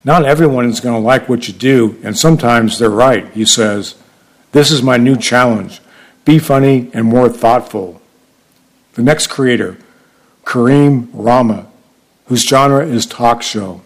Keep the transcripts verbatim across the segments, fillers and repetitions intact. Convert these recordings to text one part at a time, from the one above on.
Not everyone is going to like what you do, and sometimes they're right, he says. This is my new challenge. Be funny and more thoughtful. The next creator, Kareem Rama, whose genre is talk show.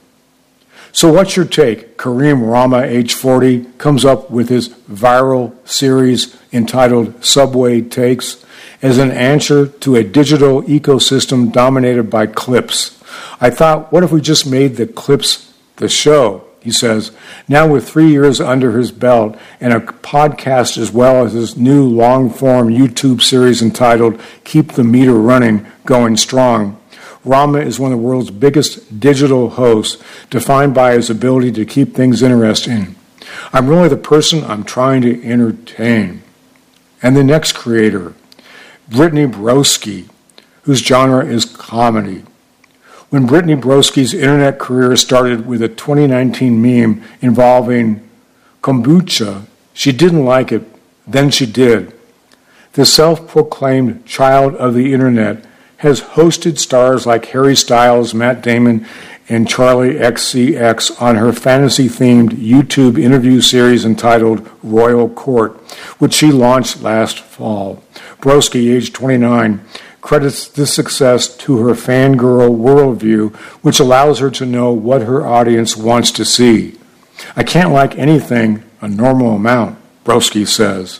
So what's your take? Kareem Rama, age forty, comes up with his viral series entitled Subway Takes as an answer to a digital ecosystem dominated by clips. I thought, what if we just made the clips the show? He says, now with three years under his belt and a podcast as well as his new long-form YouTube series entitled Keep the Meter Running, Going Strong, Rama is one of the world's biggest digital hosts, defined by his ability to keep things interesting. I'm really the person I'm trying to entertain. And the next creator, Brittany Broski, whose genre is comedy. When Brittany Broski's internet career started with a twenty nineteen meme involving kombucha, she didn't like it, then she did. The self-proclaimed child of the internet has hosted stars like Harry Styles, Matt Damon, and Charlie X C X on her fantasy-themed YouTube interview series entitled Royal Court, which she launched last fall. Broski, age twenty-nine, credits this success to her fangirl worldview, which allows her to know what her audience wants to see. I can't like anything a normal amount, Broski says.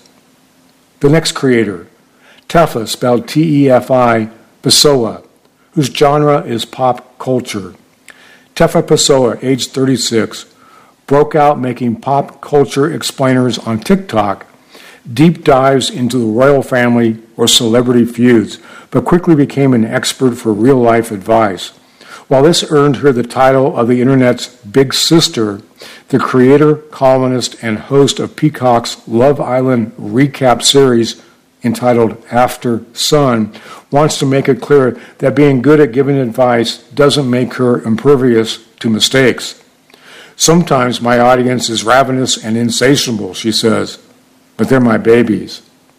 The next creator, Tefa, spelled T E F I, Pessoa, whose genre is pop culture. Tefa Pessoa, age thirty-six, broke out making pop culture explainers on TikTok, deep dives into the royal family or celebrity feuds, but quickly became an expert for real-life advice. While this earned her the title of the Internet's big sister, the creator, columnist, and host of Peacock's Love Island recap series entitled After Sun wants to make it clear that being good at giving advice doesn't make her impervious to mistakes. Sometimes my audience is ravenous and insatiable, she says, but they're my babies.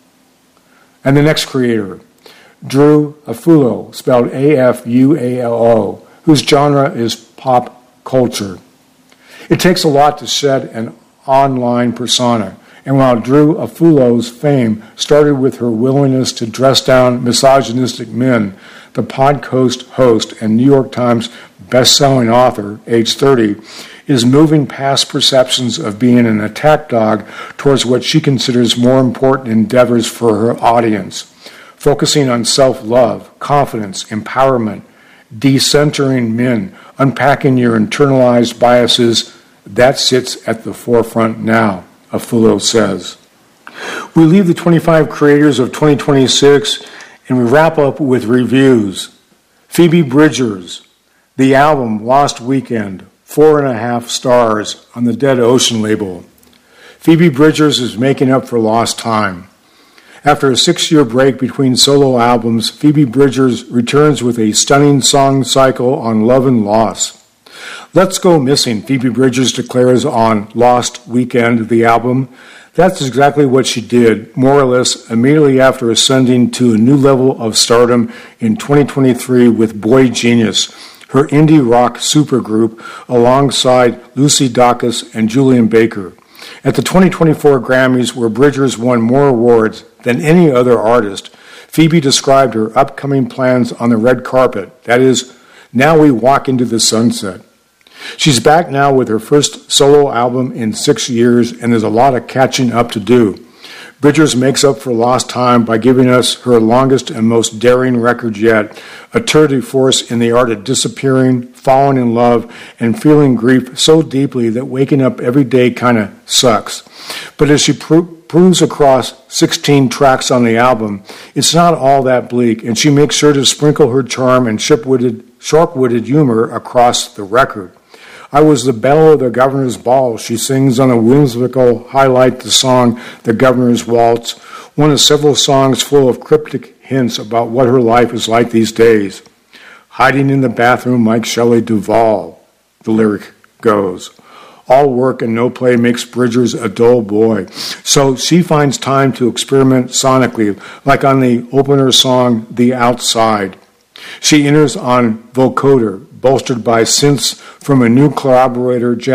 And the next creator, Drew Afulo, spelled A F U A L O, whose genre is pop culture. It takes a lot to shed an online persona, and while Drew Afulo's fame started with her willingness to dress down misogynistic men, the podcast host and New York Times best-selling author, age thirty, is moving past perceptions of being an attack dog towards what she considers more important endeavors for her audience, focusing on self-love, confidence, empowerment, decentering men, unpacking your internalized biases. That sits at the forefront now, Afulo says. We leave the twenty-five creators of twenty twenty-six and we wrap up with reviews. Phoebe Bridgers, the album Lost Weekend, four and a half stars on the Dead Ocean label. Phoebe Bridgers is making up for lost time. After a six-year break between solo albums, Phoebe Bridgers returns with a stunning song cycle on love and loss. Let's Go Missing, Phoebe Bridgers declares on Lost Weekend, the album. That's exactly what she did, more or less immediately after ascending to a new level of stardom in twenty twenty-three with Boy Genius, her indie rock supergroup, alongside Lucy Dacus and Julian Baker. At the twenty twenty-four Grammys, where Bridgers won more awards than any other artist, Phoebe described her upcoming plans on the red carpet. That is, now we walk into the sunset. She's back now with her first solo album in six years, and there's a lot of catching up to do. Bridgers makes up for lost time by giving us her longest and most daring record yet, a tour de force in the art of disappearing, falling in love, and feeling grief so deeply that waking up every day kind of sucks. But as she pro- proves across sixteen tracks on the album, it's not all that bleak, and she makes sure to sprinkle her charm and sharp-witted, sharp-witted humor across the record. I was the belle of the governor's ball, she sings on a whimsical highlight, the song The Governor's Waltz, one of several songs full of cryptic hints about what her life is like these days. Hiding in the bathroom like Shelley Duvall, the lyric goes. All work and no play makes Bridgers a dull boy. So she finds time to experiment sonically, like on the opener song, The Outside. She enters on vocoder, bolstered by synths from a new collaborator,